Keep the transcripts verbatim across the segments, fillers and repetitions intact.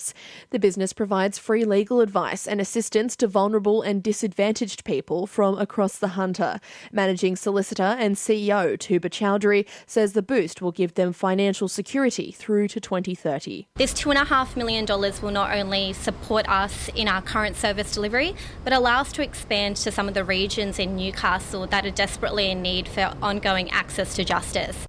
The business provides free legal advice and assistance to vulnerable and disadvantaged people from across the Hunter. Managing solicitor and C E O Tuba Chowdhury says the boost will give them financial security through to twenty thirty. This two point five million dollars will not only support us in our current service delivery, but allow us to expand to some of the regions in Newcastle that are desperately in need for ongoing access to justice.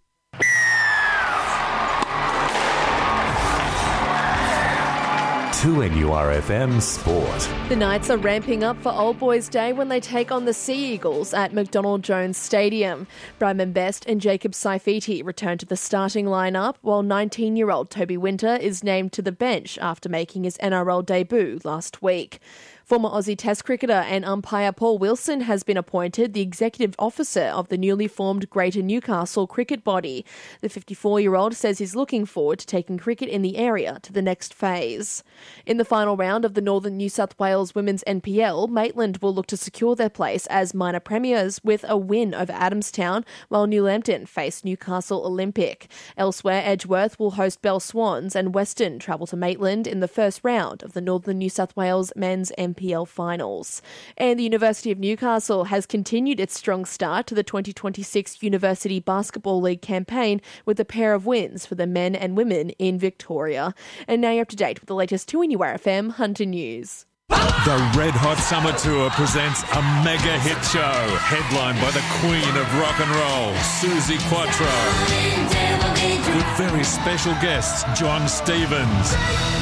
two N U R F M Sport. The Knights are ramping up for Old Boys Day when they take on the Sea Eagles at McDonald Jones Stadium. Bryman Best and Jacob Saifiti return to the starting lineup, while nineteen-year-old Toby Winter is named to the bench after making his N R L debut last week. Former Aussie Test cricketer and umpire Paul Wilson has been appointed the executive officer of the newly formed Greater Newcastle cricket body. The fifty-four-year-old says he's looking forward to taking cricket in the area to the next phase. In the final round of the Northern New South Wales Women's N P L, Maitland will look to secure their place as minor premiers with a win over Adamstown, while New Lambton face Newcastle Olympic. Elsewhere, Edgeworth will host Bell Swans and Western travel to Maitland in the first round of the Northern New South Wales Men's N P L finals. And the University of Newcastle has continued its strong start to the twenty twenty-six University Basketball League campaign with a pair of wins for the men and women in Victoria. And now you're up to date with the latest two N U R F M Hunter News. The Red Hot Summer Tour presents a mega hit show, headlined by the Queen of Rock and Roll, Suzi Quatro, with very special guests John Stevens,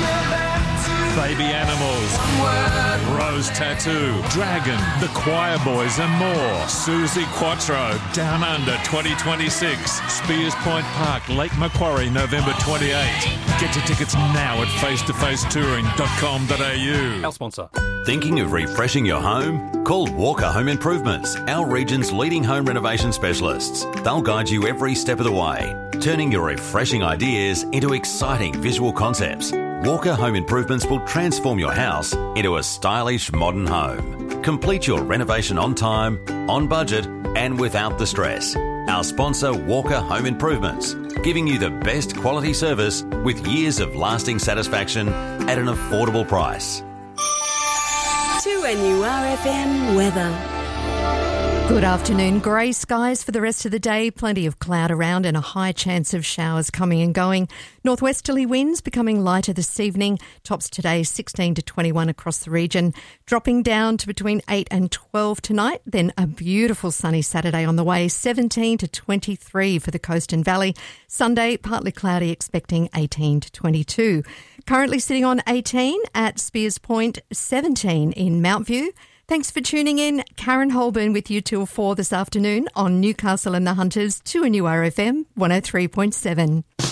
Baby Animals, Rose Tattoo, Dragon, The Choir Boys and more. Suzi Quatro, Down Under twenty twenty-six, Spears Point Park, Lake Macquarie, November twenty-eighth. Get your tickets now at face to face touring dot com dot a u. Our sponsor. Thinking of refreshing your home? Call Walker Home Improvements, our region's leading home renovation specialists. They'll guide you every step of the way, turning your refreshing ideas into exciting visual concepts. Walker Home Improvements will transform your house into a stylish modern home. Complete your renovation on time, on budget, and without the stress. Our sponsor, Walker Home Improvements, giving you the best quality service with years of lasting satisfaction at an affordable price. two N U R F M weather. Good afternoon. Grey skies for the rest of the day. Plenty of cloud around and a high chance of showers coming and going. Northwesterly winds becoming lighter this evening. Tops today sixteen to twenty-one across the region. Dropping down to between eight and twelve tonight. Then a beautiful sunny Saturday on the way. seventeen to twenty-three for the coast and valley. Sunday, partly cloudy, expecting eighteen to twenty-two. Currently sitting on eighteen at Spears Point, seventeen in Mount View. Thanks for tuning in. Karen Holborn with you till four this afternoon on Newcastle and the Hunters, two N U R F M one oh three point seven.